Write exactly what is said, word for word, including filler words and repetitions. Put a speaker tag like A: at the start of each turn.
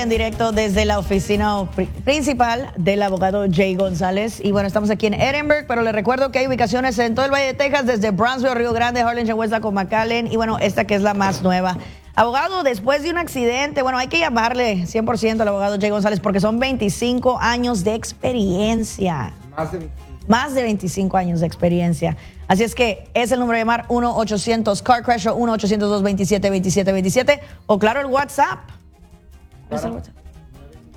A: en directo desde la oficina pri- principal del abogado Jay González. Y bueno, estamos aquí en Edinburgh, pero les recuerdo que hay ubicaciones en todo el Valle de Texas, desde Brownsville, Río Grande, Harlingen, West con McAllen, y bueno, esta que es la más nueva. Abogado, después de un accidente, bueno, hay que llamarle cien por ciento al abogado Jay González porque son veinticinco años de experiencia.
B: Más de veinticinco.
A: Más de veinticinco años de experiencia. Así es que es el número de llamar uno ochocientos Car Crash o uno ochocientos dos veintisiete veintisiete veintisiete o claro el WhatsApp. ¿Es el WhatsApp?